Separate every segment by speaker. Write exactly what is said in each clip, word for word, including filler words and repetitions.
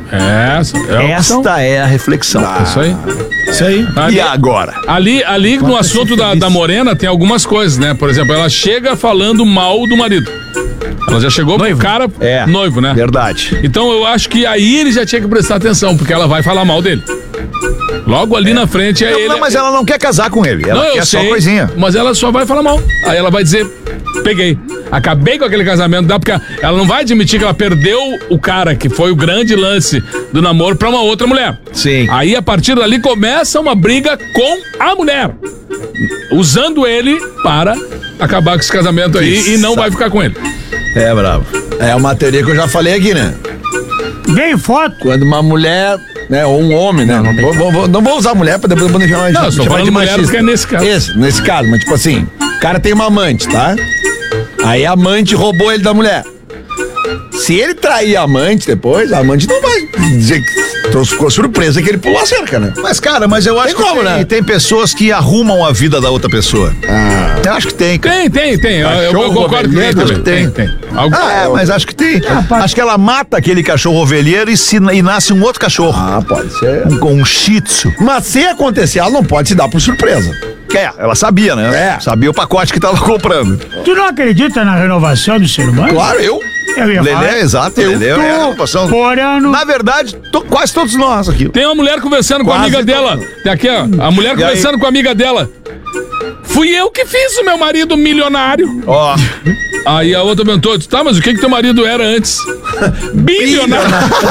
Speaker 1: Essa é a opção.
Speaker 2: Esta é a reflexão.
Speaker 1: Ah, isso aí.
Speaker 3: Isso aí.
Speaker 1: Ali,
Speaker 2: E agora?
Speaker 1: ali, ali no assunto da, da Morena tem algumas coisas, né? Por exemplo, ela chega falando mal do marido. Ela já chegou noivo. Pro cara
Speaker 2: É.
Speaker 1: noivo, né?
Speaker 2: Verdade.
Speaker 1: Então eu acho que aí ele já tinha que prestar atenção, porque ela vai falar mal dele. Logo ali é. na frente é
Speaker 2: não,
Speaker 1: ele.
Speaker 2: Não, mas ela não quer casar com ele. Ela
Speaker 1: não,
Speaker 2: quer
Speaker 1: eu
Speaker 2: só
Speaker 1: sei,
Speaker 2: coisinha.
Speaker 1: Mas ela só vai falar mal. Aí ela vai dizer, peguei. Acabei com aquele casamento dela, porque ela não vai admitir que ela perdeu o cara, que foi o grande lance do namoro, pra uma outra mulher.
Speaker 2: Sim.
Speaker 1: Aí, a partir dali, começa uma briga com a mulher. Usando ele para acabar com esse casamento aí
Speaker 2: Isso.
Speaker 1: e não vai ficar com ele.
Speaker 2: É, bravo.
Speaker 3: É uma teoria que eu já falei aqui, né?
Speaker 4: Veio foto.
Speaker 3: Quando uma mulher, né, ou um homem, né? Não, não, vou, vou, vou, não vou usar mulher pra depois poder chamar,
Speaker 1: Não, eu só
Speaker 3: chamar
Speaker 1: falando
Speaker 3: de
Speaker 1: mulher
Speaker 3: machista.
Speaker 1: porque é nesse caso.
Speaker 3: Esse, nesse caso, mas tipo assim, o cara tem uma amante, tá? Aí a amante roubou ele da mulher. Se ele trair a amante depois, a amante não vai dizer que então ficou surpresa que ele pulou a cerca, né?
Speaker 2: Mas, cara, mas eu acho
Speaker 3: Tem
Speaker 2: que
Speaker 3: como,
Speaker 2: tem,
Speaker 3: né?
Speaker 2: tem pessoas que arrumam a vida da outra pessoa.
Speaker 3: Ah.
Speaker 2: Eu acho que tem, cara.
Speaker 1: Tem, tem, tem. Eu, eu, eu concordo com ele
Speaker 2: Acho que
Speaker 1: também.
Speaker 2: tem.
Speaker 1: Tem, tem. Algo-
Speaker 2: Ah, é, mas acho que tem. Acho que ela mata aquele cachorro ovelheiro e, se, e nasce um outro cachorro.
Speaker 3: Ah, pode ser.
Speaker 2: Um, um shih tzu.
Speaker 3: Mas se acontecer, ela não pode se dar por surpresa.
Speaker 2: É, ela sabia, né?
Speaker 3: É.
Speaker 2: Sabia o pacote que tava comprando.
Speaker 4: Tu não acredita na renovação do ser humano?
Speaker 3: Claro, eu.
Speaker 4: Eu ia falar.
Speaker 2: Lelé, exato.
Speaker 3: Eu
Speaker 2: Lelé
Speaker 3: tô
Speaker 2: é a renovação.
Speaker 4: Por ano.
Speaker 2: Na verdade, to- quase todos nós aqui.
Speaker 1: Tem uma mulher conversando com a
Speaker 3: Quase
Speaker 1: amiga dela. Tem aqui, ó. A mulher
Speaker 2: E aí?
Speaker 1: conversando com a amiga dela. Fui eu que fiz o meu marido milionário.
Speaker 2: Ó,
Speaker 1: Aí a outra perguntou, tá, mas o que que teu marido era antes? Bilionário.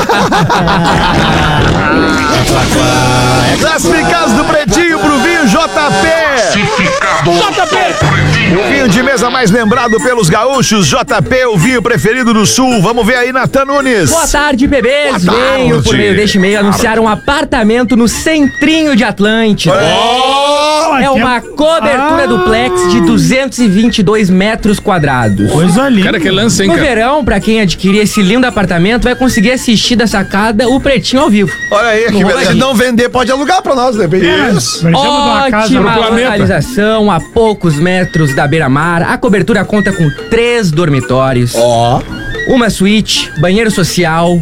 Speaker 2: classificados do Pretinho pro vinho J P.
Speaker 1: J P!
Speaker 2: O vinho de mesa mais lembrado pelos gaúchos, J P, o vinho preferido do Sul. Vamos ver aí, Natan Nunes.
Speaker 5: Boa tarde, bebês.
Speaker 2: Boa tarde.
Speaker 5: Venho por meio deste e-mail anunciar um apartamento no centrinho de Atlântida.
Speaker 4: Ó,
Speaker 5: É
Speaker 4: tem-
Speaker 5: uma cobertura
Speaker 4: Ah.
Speaker 5: duplex de duzentos e vinte e dois metros quadrados.
Speaker 4: Coisa linda.
Speaker 1: Cara, que lance, hein,
Speaker 5: No
Speaker 1: cara?
Speaker 5: verão, pra quem adquirir esse lindo apartamento, vai conseguir assistir da sacada o Pretinho ao vivo.
Speaker 2: Olha aí, que
Speaker 5: Não
Speaker 2: beleza.
Speaker 5: vai-
Speaker 3: Se não vender, pode alugar pra nós, de repente.
Speaker 2: Isso.
Speaker 4: Precisamos de uma casa
Speaker 5: Ótima
Speaker 1: pro planeta.
Speaker 5: localização, a poucos metros da beira-mar. A cobertura conta com três dormitórios,
Speaker 3: Ó.
Speaker 5: uma suíte, banheiro social,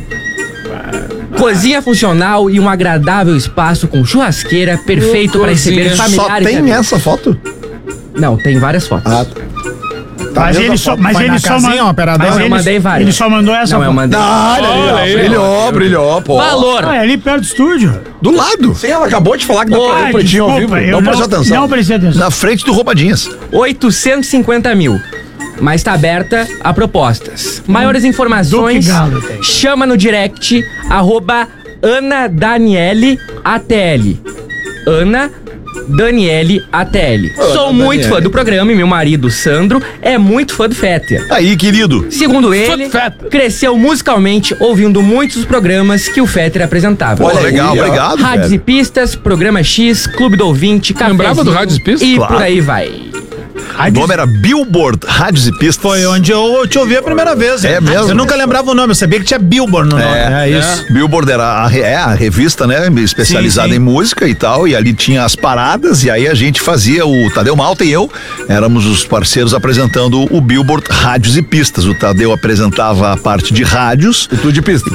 Speaker 5: cozinha funcional e um agradável espaço com churrasqueira perfeito para receber
Speaker 1: Cozinha.
Speaker 3: Só
Speaker 5: familiares. e
Speaker 3: tem
Speaker 5: amigos.
Speaker 3: essa foto?
Speaker 5: Não, tem várias fotos.
Speaker 3: Ah, tá.
Speaker 4: Mas ele só, mas ele só mandou.
Speaker 5: Mas
Speaker 4: Mas
Speaker 5: eu
Speaker 4: ele,
Speaker 5: mandei várias.
Speaker 4: ele só mandou essa.
Speaker 5: Não, eu
Speaker 4: foto.
Speaker 5: mandei.
Speaker 3: Ah, olha
Speaker 1: Olha
Speaker 3: aí,
Speaker 1: aí,
Speaker 3: ó. Brilhou, brilhou, pô.
Speaker 5: Valor.
Speaker 4: Ah, é ali perto do estúdio.
Speaker 3: Do lado. Sim, ela acabou de falar que dá pra ver
Speaker 4: Ah,
Speaker 3: o Pretinho ao
Speaker 4: desculpa,
Speaker 3: vivo.
Speaker 4: eu
Speaker 3: Não prestou atenção.
Speaker 4: Não prestei atenção.
Speaker 2: Na frente do Roubadinhas.
Speaker 5: oitocentos e cinquenta mil. Mas está aberta a propostas. Maiores informações,
Speaker 4: Duque Galo tem.
Speaker 5: chama no direct, arroba Ana Daniele A T L. Ana Daniele A T L. Sou muito
Speaker 3: Daniele.
Speaker 5: fã do programa e meu marido, Sandro, é muito fã do Féter.
Speaker 2: Aí, querido.
Speaker 5: Segundo ele,
Speaker 1: Féter.
Speaker 5: cresceu musicalmente ouvindo muitos dos programas que o Féter apresentava.
Speaker 2: Pô,
Speaker 3: Olha aí,
Speaker 2: legal,
Speaker 3: ó.
Speaker 2: obrigado.
Speaker 5: Rádios
Speaker 2: velho.
Speaker 5: e Pistas, Programa X, Clube do Ouvinte, Cafézinho.
Speaker 1: Lembrava do Rádios e Pistas?
Speaker 5: E
Speaker 2: Claro.
Speaker 5: por aí vai.
Speaker 2: O nome era Billboard Rádios e Pistas.
Speaker 6: Foi onde eu te ouvi a primeira vez.
Speaker 2: É mesmo?
Speaker 6: Eu nunca lembrava o nome, eu sabia que tinha Billboard no nome.
Speaker 2: É,
Speaker 6: É, isso.
Speaker 2: Billboard era a, re- é a revista, né? Especializada
Speaker 6: Sim, sim.
Speaker 2: em música e tal. E ali tinha as paradas. E aí a gente fazia, o Tadeu Malta e eu éramos os parceiros apresentando o Billboard Rádios e Pistas. O Tadeu apresentava a parte de rádios.
Speaker 3: E tu de pistas.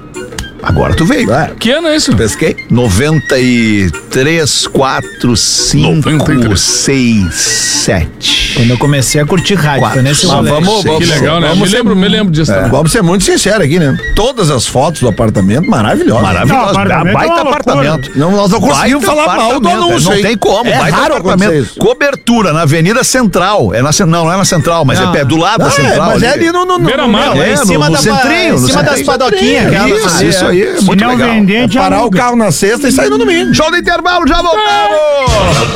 Speaker 2: Agora tu veio.
Speaker 3: É.
Speaker 1: Que ano é isso?
Speaker 3: Pesquei.
Speaker 2: noventa e três, quatro, cinco,
Speaker 1: noventa e três.
Speaker 2: seis, sete.
Speaker 6: Quando eu comecei a curtir rádio,
Speaker 2: Quatro.
Speaker 6: foi nesse
Speaker 3: Mas
Speaker 6: rolê.
Speaker 3: vamos,
Speaker 1: Que
Speaker 3: vamos,
Speaker 1: legal, né?
Speaker 3: vamos
Speaker 1: Me
Speaker 3: ser-
Speaker 1: lembro, me lembro disso também.
Speaker 3: Vamos ser muito sinceros aqui, né? Todas as fotos do apartamento maravilhosas.
Speaker 2: Maravilhoso.
Speaker 4: Não, apartamento
Speaker 2: baita
Speaker 4: é uma loucura.
Speaker 2: apartamento.
Speaker 3: Não, nós não conseguimos
Speaker 2: Baita
Speaker 3: falar mal do
Speaker 2: apartamento,
Speaker 3: anúncio.
Speaker 2: Não
Speaker 3: hein?
Speaker 2: tem como.
Speaker 3: É
Speaker 2: baita
Speaker 3: raro
Speaker 2: apartamento.
Speaker 3: acontecer isso.
Speaker 2: Cobertura na Avenida Central. É na, cen- não, não é na Central, mas
Speaker 6: Não.
Speaker 2: é pé do lado
Speaker 3: Ah,
Speaker 2: da Central.
Speaker 3: mas é ali no... no, no
Speaker 1: Beira-mar,
Speaker 3: no-
Speaker 1: né?
Speaker 2: É,
Speaker 6: em
Speaker 2: no-
Speaker 6: cima
Speaker 2: no
Speaker 6: da
Speaker 2: centrinho,
Speaker 6: em
Speaker 2: no
Speaker 6: cima das
Speaker 2: centrinho.
Speaker 6: padoquinhas. aquelas
Speaker 2: Isso,
Speaker 6: ali,
Speaker 2: isso
Speaker 6: é.
Speaker 2: aí. É
Speaker 4: Se
Speaker 2: muito
Speaker 4: não
Speaker 2: legal.
Speaker 4: vender,
Speaker 3: É
Speaker 4: já
Speaker 3: parar o
Speaker 4: aluga.
Speaker 3: carro na sexta e sair no domingo.
Speaker 2: Show do intervalo, já voltamos!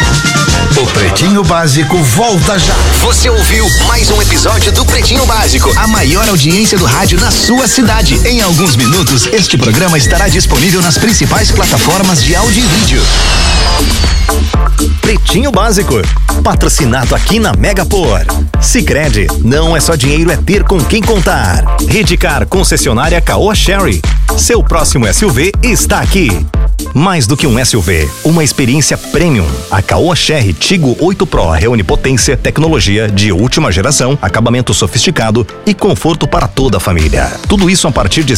Speaker 7: O Pretinho Básico volta já. Você ouviu mais um episódio do Pretinho Básico, a maior audiência do rádio na sua cidade. Em alguns minutos, este programa estará disponível nas principais plataformas de áudio e vídeo. Pretinho Básico, patrocinado aqui na Megapor. Sicredi, não é só dinheiro, é ter com quem contar. Redcar, concessionária Caoa Sherry. Seu próximo S U V está aqui. Mais do que um S U V, uma experiência premium. A Caoa Sherry Tigo oito Pro reúne potência, tecnologia de última geração, acabamento sofisticado e conforto para toda a família. Tudo isso a partir de